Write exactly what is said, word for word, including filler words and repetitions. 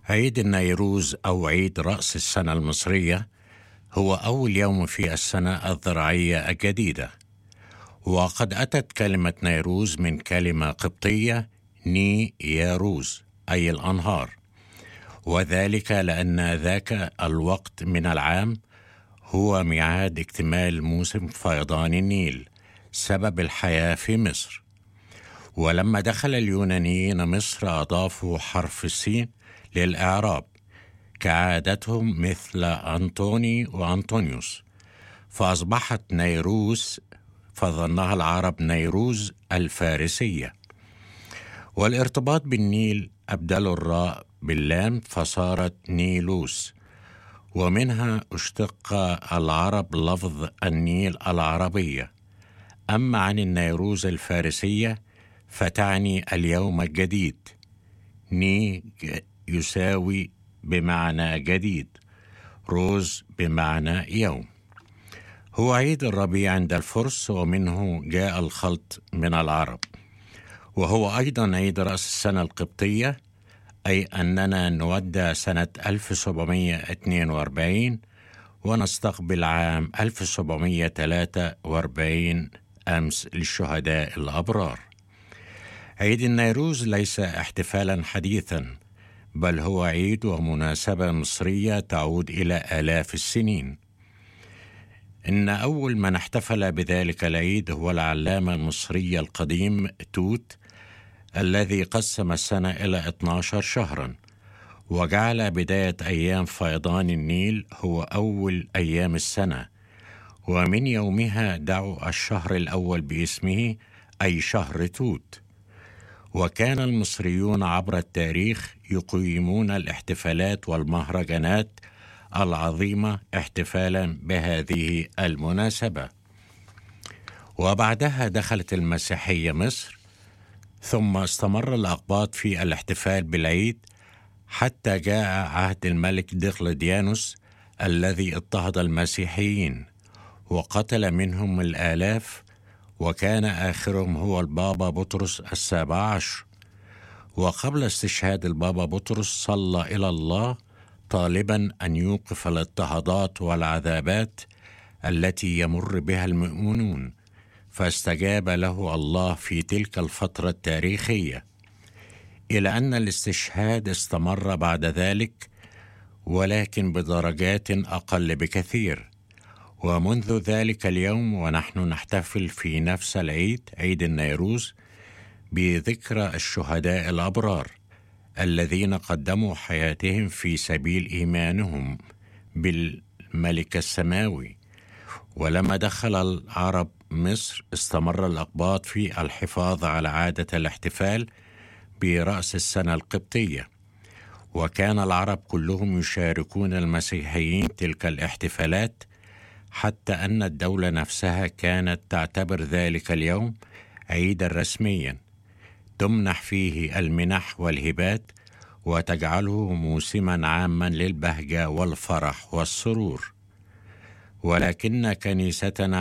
عيد النيروز أو عيد رأس السنة المصرية هو أول يوم في السنة الزراعية الجديدة، وقد أتت كلمة نيروز من كلمة قبطية ني ياروز أي الأنهار، وذلك لأن ذاك الوقت من العام هو ميعاد اكتمال موسم فيضان النيل سبب الحياة في مصر. ولما دخل اليونانيين مصر أضافوا حرف السين للإعراب كعادتهم مثل أنطوني وأنطونيوس، فأصبحت نيروز فظنها العرب نيروز الفارسية. والارتباط بالنيل أبدلوا الراء باللام فصارت نيلوس، ومنها اشتق العرب لفظ النيل العربية. أما عن النيروز الفارسية فتعني اليوم الجديد، ني يساوي بمعنى جديد، روز بمعنى يوم. هو عيد الربيع عند الفرس، ومنه جاء الخلط من العرب. وهو أيضا عيد رأس السنة القبطية، أي أننا نودع سنة ألف وسبعمائة واثنين وأربعين ونستقبل عام ألف وسبعمائة وثلاثة وأربعين أمس للشهداء الأبرار. عيد النيروز ليس احتفالا حديثا، بل هو عيد ومناسبة مصرية تعود إلى آلاف السنين. إن أول من احتفل بذلك العيد هو العلامة المصري القديم توت، الذي قسم السنة إلى اثنا عشر شهرا، وجعل بداية أيام فيضان النيل هو أول أيام السنة، ومن يومها دعوا الشهر الأول باسمه أي شهر توت. وكان المصريون عبر التاريخ يقيمون الاحتفالات والمهرجانات العظيمة احتفالا بهذه المناسبة. وبعدها دخلت المسيحية مصر، ثم استمر الأقباط في الاحتفال بالعيد حتى جاء عهد الملك دقلديانوس الذي اضطهد المسيحيين وقتل منهم الآلاف، وكان آخرهم هو البابا بطرس السابع عشر. وقبل استشهاد البابا بطرس صلى إلى الله طالبا أن يوقف الاضطهادات والعذابات التي يمر بها المؤمنون، فاستجاب له الله في تلك الفترة التاريخية، إلى أن الاستشهاد استمر بعد ذلك، ولكن بدرجات أقل بكثير. ومنذ ذلك اليوم ونحن نحتفل في نفس العيد، عيد النيروز، بذكرى الشهداء الأبرار الذين قدموا حياتهم في سبيل إيمانهم بالملك السماوي. ولما دخل العرب مصر استمر الأقباط في الحفاظ على عادة الاحتفال برأس السنة القبطية، وكان العرب كلهم يشاركون المسيحيين تلك الاحتفالات، حتى أن الدولة نفسها كانت تعتبر ذلك اليوم عيدا رسميا تمنح فيه المنح والهبات، وتجعله موسما عاما للبهجة والفرح والسرور. ولكن كنيستنا